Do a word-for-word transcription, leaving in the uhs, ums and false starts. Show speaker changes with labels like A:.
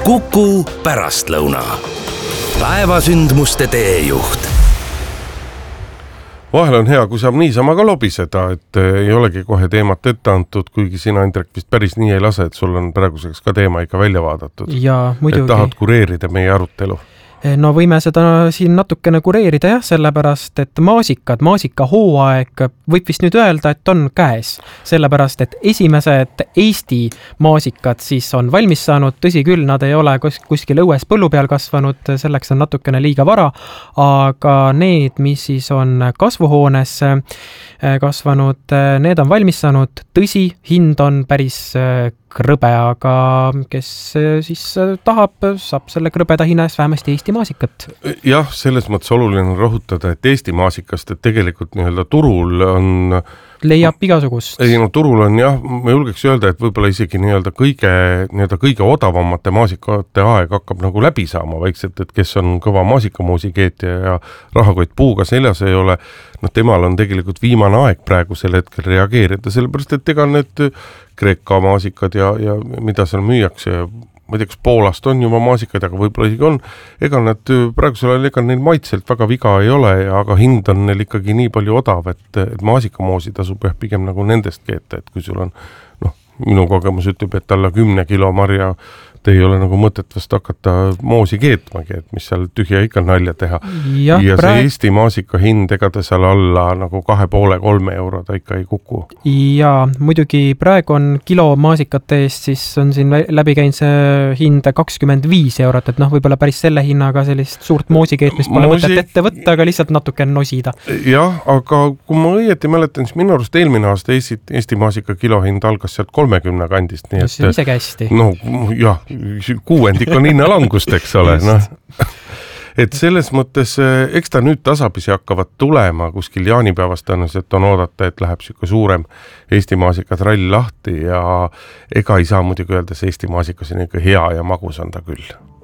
A: Kuku pärastlõuna. Päevasündmuste teejuht.
B: Vahel on hea, kui saab niisama ka lobiseda, et ei olegi kohe teemat ette antud, kuigi sina, Indrek, vist päris nii ei lase, et sul on praeguseks ka teema ikka välja vaadatud.
C: Ja, muidugi.
B: Et tahad kureerida meie arutelu.
C: No võime seda siin natukene kureerida jah, sellepärast, et maasikad, maasika hooaeg võib vist nüüd öelda, et on käes. Sellepärast, et esimesed Eesti maasikad siis on valmis saanud, tõsi küll, nad ei ole kuskil õues põllu peal kasvanud, selleks on natukene liiga vara, aga need, mis siis on kasvuhoones kasvanud, need on valmis saanud, tõsi, hind on päris krõbe, aga kes siis tahab, saab selle krõbeda hinna eest vähemasti Eesti maasikat.
B: Jah, selles mõttes oluline rõhutada, et Eesti maasikast, et tegelikult nii-öelda turul on
C: leiab igasugust.
B: Ei, no turul on jah, ma julgeks öelda, et võib-olla isegi nii-öelda kõige, nii-öelda kõige odavamate maasikate aeg hakkab nagu läbi saama vaikselt, et kes on kõva maasikamuusikeetja ja rahakott puuga seljas ei ole, no temal on tegelikult viimane aeg praegusel hetkel reageerida, sellepärast, et ega need Kreeka maasikad ja, ja mida seal müüakse ja ma ei tea, kas Poolast on juba maasikad, aga võib-olla isegi on, ega nad praegusel ajal ega neil maitselt väga viga ei ole, aga hind on neil ikkagi nii palju odav, et, et maasikamoosi tasub jah pigem nagu nendest keeta, et kui sul on, noh, minu kogemus ütleb, et alla kümne kilo marja ei ole nagu mõtet vast hakata moosi keetmagi, et mis seal tühja ikka nalja teha. Ja, ja praeg... see Eesti maasika hind, ega ta seal alla nagu kahe poole kolme euro ta ikka ei kuku.
C: Ja muidugi praegu on kilo maasikate eest, siis on siin läbi käinud see hind kakskümmend viis eurot, et noh, võib-olla päris selle hinnaga sellist suurt moosikeetmist pole Moosi... mõtet ette võtta, aga lihtsalt natuke nosida.
B: Jah, aga kui ma õieti mäletan, siis minu arust eelmine aasta Eesti, Eesti maasika kilohind algas sealt kolmekümne kandist. Nii,
C: no, see on isegi hästi.
B: No, jah, kuuendik on hinnalangust, eks ole, noh. Et selles mõttes, eks ta nüüd tasapisi hakkavad tulema kuskil jaanipäevast tõenäoliselt on oodata, et läheb siuke suurem Eesti maasika trall lahti ja ega ei saa muidugi öelda, et Eesti maasikas on ikka hea ja magus on ta küll.